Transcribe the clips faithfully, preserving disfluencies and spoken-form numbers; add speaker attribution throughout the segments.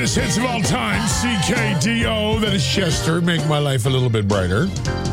Speaker 1: Greatest hits of all time, C K D O. That is Chester. Make my life a little bit brighter.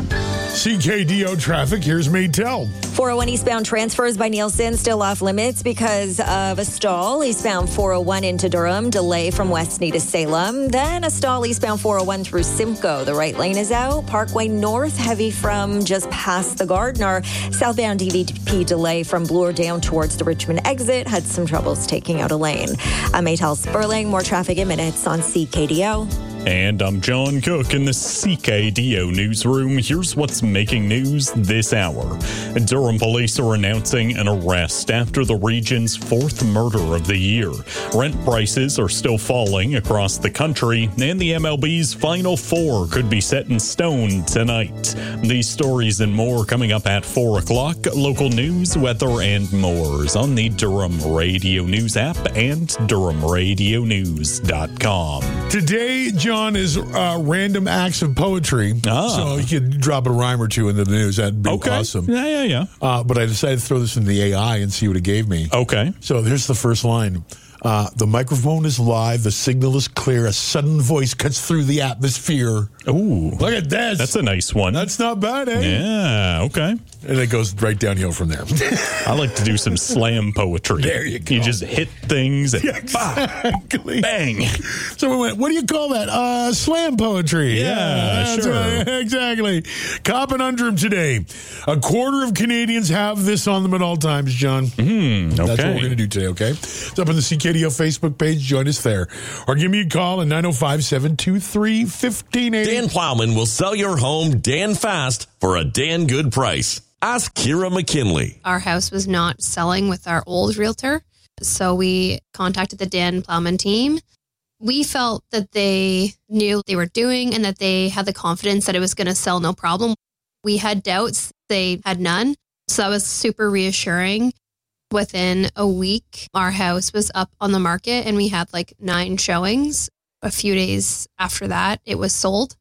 Speaker 1: C K D O traffic. Here's Maytel.
Speaker 2: four oh one eastbound transfers by Nielsen still off limits because of a stall. Eastbound four oh one into Durham, delay from Westney to Salem. Then a stall eastbound four oh one through Simcoe. The right lane is out. Parkway North, heavy from just past the Gardner. Southbound D V P delay from Bloor down towards the Richmond exit. Had some troubles taking out a lane. I'm Maytel Sperling. More traffic in minutes on C K D O.
Speaker 3: And I'm John Cook in the C K D O newsroom. Here's what's making news this hour. Durham police are announcing an arrest after the region's fourth murder of the year. Rent prices are still falling across the country, and the M L B's Final Four could be set in stone tonight. These stories and more coming up at four o'clock. Local news, weather, and more is on the Durham Radio News app and durham radio news dot com.
Speaker 1: Today, John, is uh, random acts of poetry.
Speaker 3: Ah.
Speaker 1: So you could drop a rhyme or two into the news. That'd be
Speaker 3: Okay.
Speaker 1: awesome.
Speaker 3: Yeah, yeah, yeah.
Speaker 1: Uh, but I decided to throw this in the A I and see what it gave me.
Speaker 3: Okay.
Speaker 1: So here's the first line. Uh, the microphone is live. The signal is clear. A sudden voice cuts through the atmosphere.
Speaker 3: Ooh.
Speaker 1: Look at this.
Speaker 3: That's a nice one.
Speaker 1: That's not bad, eh?
Speaker 3: Yeah, okay.
Speaker 1: And it goes right downhill from there.
Speaker 3: I like to do some slam poetry.
Speaker 1: There you go.
Speaker 3: You just hit things and
Speaker 1: Exactly.
Speaker 3: bang.
Speaker 1: So we went, what do you call that? Uh, slam poetry.
Speaker 3: Yeah,
Speaker 1: that's
Speaker 3: sure.
Speaker 1: right. Exactly. Conundrum today. A quarter of Canadians have this on them at all times, John.
Speaker 3: Mm, okay.
Speaker 1: That's what we're going to do today, okay? It's up on the C K D O Facebook page. Join us there. Or give me a call at nine oh five, seven two three, one five eight zero.
Speaker 4: Dan Plowman will sell your home Dan fast for a Dan good price. Ask Kira McKinley.
Speaker 5: Our house was not selling with our old realtor, so we contacted the Dan Plowman team. We felt that they knew what they were doing and that they had the confidence that it was going to sell no problem. We had doubts. They had none. So that was super reassuring. Within a week, our house was up on the market and we had like nine showings. A few days after that, it was sold.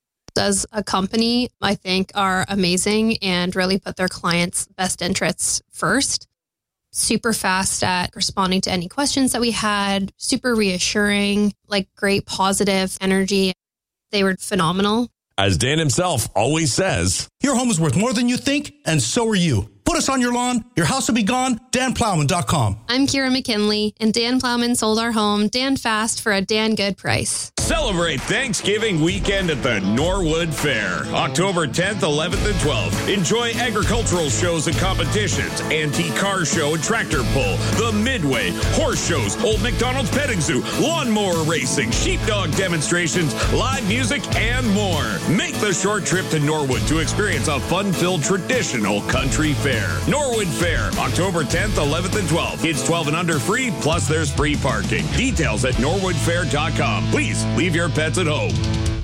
Speaker 5: As a company, I think are amazing and really put their clients' best interests first. Super fast at responding to any questions that we had, super reassuring, like great positive energy. They were phenomenal.
Speaker 4: As Dan himself always says,
Speaker 6: your home is worth more than you think, and so are you. Put us on your lawn. Your house will be gone. Dan Plowman dot com.
Speaker 5: I'm Kira McKinley, and Dan Plowman sold our home Dan fast for a Dan good price.
Speaker 7: Celebrate Thanksgiving weekend at the Norwood Fair, October tenth, eleventh, and twelfth. Enjoy agricultural shows and competitions, antique car show and tractor pull, the Midway, horse shows, Old McDonald's Petting Zoo, lawnmower racing, sheepdog demonstrations, live music, and more. Make the short trip to Norwood to experience a fun-filled traditional country fair. Norwood Fair, October tenth, eleventh, and twelfth. Kids twelve and under free, plus there's free parking. Details at norwood fair dot com. Please leave your pets at home.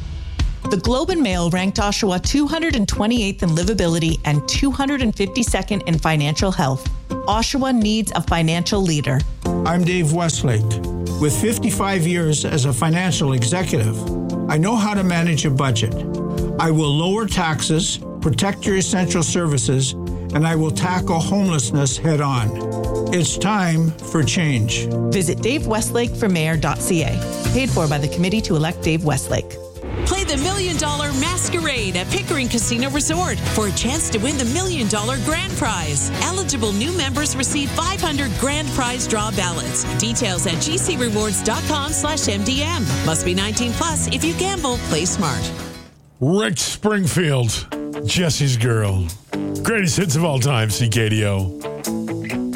Speaker 8: The Globe and Mail ranked Oshawa two hundred twenty-eighth in livability and two hundred fifty-second in financial health. Oshawa needs a financial leader.
Speaker 9: I'm Dave Westlake. With fifty-five years as a financial executive, I know how to manage a budget. I will lower taxes, protect your essential services, and I will tackle homelessness head on. It's time for change.
Speaker 8: Visit dave westlake for mayor dot c a. Paid for by the Committee to Elect Dave Westlake.
Speaker 10: Play the Million Dollar Masquerade at Pickering Casino Resort for a chance to win the Million Dollar Grand Prize. Eligible new members receive five hundred grand prize draw ballots. Details at g c rewards dot com slash m d m. Must be nineteen plus. If you gamble, play smart.
Speaker 1: Rick Springfield, Jesse's Girl. Greatest hits of all time, C K D O.